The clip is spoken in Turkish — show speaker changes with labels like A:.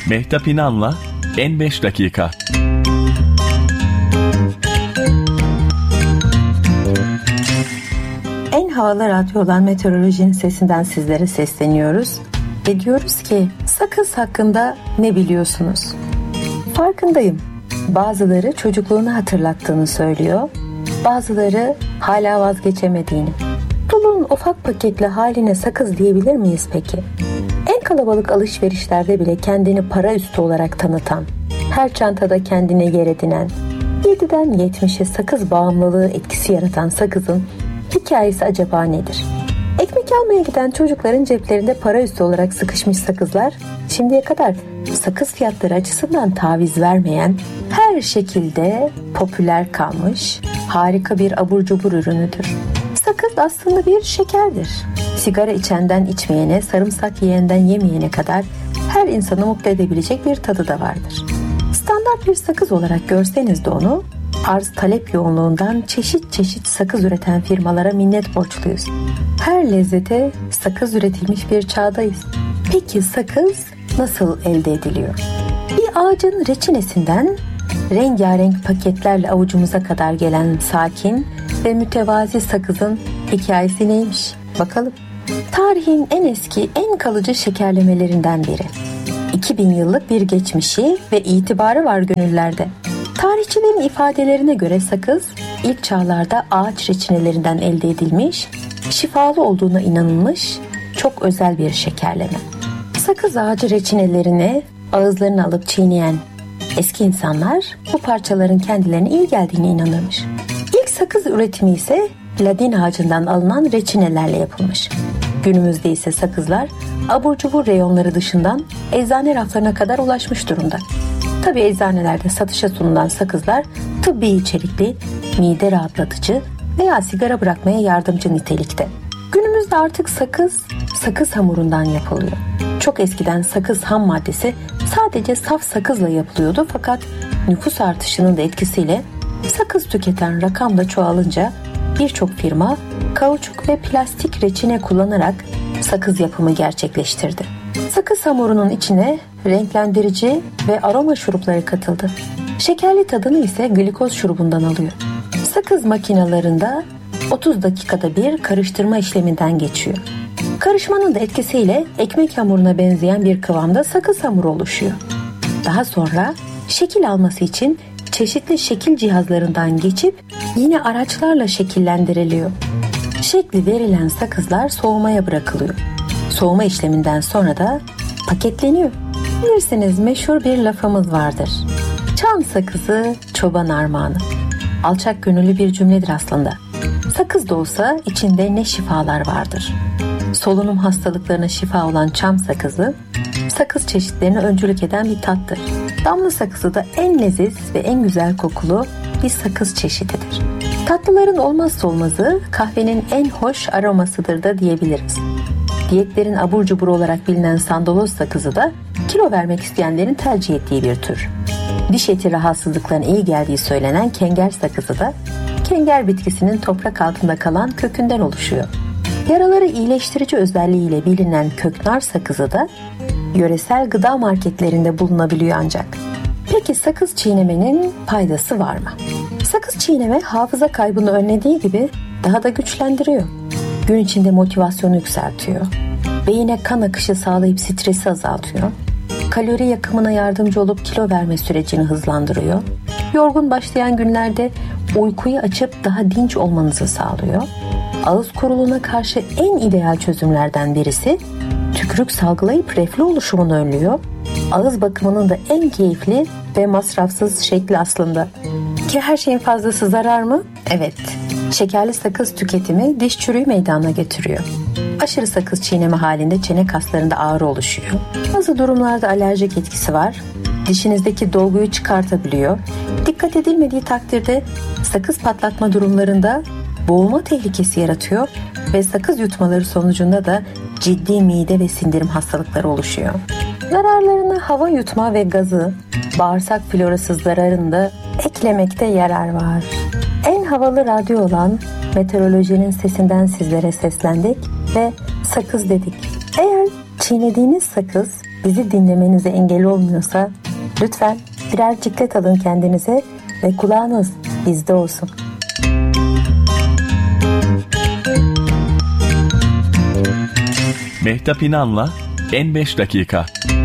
A: Mehtap İnan'la En 5 Dakika.
B: En havalı radyo olan Meteorolojinin sesinden sizlere sesleniyoruz ve diyoruz ki sakız hakkında ne biliyorsunuz? Farkındayım. Bazıları çocukluğunu hatırlattığını söylüyor, bazıları hala vazgeçemediğini. Dulun ufak paketli haline sakız diyebilir miyiz peki? En kalabalık alışverişlerde bile kendini para üstü olarak tanıtan, her çantada kendine yer edinen, 7'den 70'e sakız bağımlılığı etkisi yaratan sakızın hikayesi acaba nedir? Ekmek almaya giden çocukların ceplerinde para üstü olarak sıkışmış sakızlar, şimdiye kadar sakız fiyatları açısından taviz vermeyen, her şekilde popüler kalmış harika bir abur cubur ürünüdür. Sakız aslında bir şekerdir. Sigara içenden içmeyene, sarımsak yiyenden yemeyene kadar her insanı mutlu edebilecek bir tadı da vardır. Standart bir sakız olarak görseniz de onu, arz talep yoğunluğundan çeşit çeşit sakız üreten firmalara minnet borçluyuz. Her lezzete sakız üretilmiş bir çağdayız. Peki sakız nasıl elde ediliyor? Bir ağacın reçinesinden rengarenk paketlerle avucumuza kadar gelen sakin ve mütevazi sakızın hikayesi neymiş? Bakalım. Tarihin en eski, en kalıcı şekerlemelerinden biri. 2000 yıllık bir geçmişi ve itibarı var gönüllerde. Tarihçilerin ifadelerine göre sakız, ilk çağlarda ağaç reçinelerinden elde edilmiş, şifalı olduğuna inanılmış çok özel bir şekerleme. Sakız ağacı reçinelerini ağızlarına alıp çiğneyen eski insanlar bu parçaların kendilerine iyi geldiğine inanırmış. İlk sakız üretimi ise ladin ağacından alınan reçinelerle yapılmış. Günümüzde ise sakızlar abur cubur reyonları dışından eczane raflarına kadar ulaşmış durumda. Tabii eczanelerde satışa sunulan sakızlar tıbbi içerikli, mide rahatlatıcı veya sigara bırakmaya yardımcı nitelikte. Günümüzde artık sakız hamurundan yapılıyor. Çok eskiden sakız ham maddesi sadece saf sakızla yapılıyordu, fakat nüfus artışının da etkisiyle sakız tüketen rakam da çoğalınca birçok firma kauçuk ve plastik reçine kullanarak sakız yapımı gerçekleştirdi. Sakız hamurunun içine renklendirici ve aroma şurupları katıldı. Şekerli tadını ise glikoz şurubundan alıyor. Sakız makinelerinde 30 dakikada bir karıştırma işleminden geçiyor. Karışmanın da etkisiyle ekmek hamuruna benzeyen bir kıvamda sakız hamuru oluşuyor. Daha sonra şekil alması için çeşitli şekil cihazlarından geçip yine araçlarla şekillendiriliyor. Şekli verilen sakızlar soğumaya bırakılıyor. Soğuma işleminden sonra da paketleniyor. Bilirsiniz, meşhur bir lafımız vardır. Çam sakızı çoban armağanı. Alçak gönüllü bir cümledir aslında. Sakız da olsa içinde ne şifalar vardır. Solunum hastalıklarına şifa olan çam sakızı, sakız çeşitlerine öncülük eden bir tattır. Damla sakızı da en leziz ve en güzel kokulu bir sakız çeşididir. Tatlıların olmazsa olmazı, kahvenin en hoş aromasıdır da diyebiliriz. Diyetlerin abur cubur olarak bilinen sandaloz sakızı da kilo vermek isteyenlerin tercih ettiği bir tür. Diş eti rahatsızlıklarına iyi geldiği söylenen kenger sakızı da kenger bitkisinin toprak altında kalan kökünden oluşuyor. Yaraları iyileştirici özelliğiyle bilinen köknar sakızı da yöresel gıda marketlerinde bulunabiliyor ancak. Peki sakız çiğnemenin faydası var mı? Sakız çiğneme hafıza kaybını önlediği gibi daha da güçlendiriyor. Gün içinde motivasyonu yükseltiyor. Beyine kan akışı sağlayıp stresi azaltıyor. Kalori yakımına yardımcı olup kilo verme sürecini hızlandırıyor. Yorgun başlayan günlerde uykuyu açıp daha dinç olmanızı sağlıyor. Ağız kuruluğuna karşı en ideal çözümlerden birisi, tükürük salgılayıp reflü oluşumunu önlüyor. Ağız bakımının da en keyifli ve masrafsız şekli aslında. Ki her şeyin fazlası zarar mı? Evet. Şekerli sakız tüketimi diş çürüğü meydana getiriyor. Aşırı sakız çiğneme halinde çene kaslarında ağrı oluşuyor. Bazı durumlarda alerjik etkisi var. Dişinizdeki dolguyu çıkartabiliyor. Dikkat edilmediği takdirde sakız patlatma durumlarında boğulma tehlikesi yaratıyor ve sakız yutmaları sonucunda da ciddi mide ve sindirim hastalıkları oluşuyor. Zararlarına hava yutma ve gazı, bağırsak florası zararını da eklemekte yarar var. En havalı radyo olan Meteorolojinin sesinden sizlere seslendik ve sakız dedik. Eğer çiğnediğiniz sakız bizi dinlemenize engel olmuyorsa lütfen birer ciklet alın kendinize ve kulağınız bizde olsun.
A: Mehtap İnan'la En 5 Dakika.